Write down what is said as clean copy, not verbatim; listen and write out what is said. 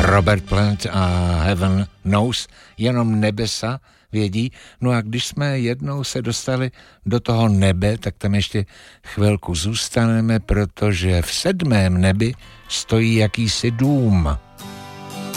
Robert Plant a Heaven Knows, jenom nebesa vědí. No a když jsme jednou se dostali do toho nebe, tak tam ještě chvilku zůstaneme, protože v 7. nebi stojí jakýsi dům.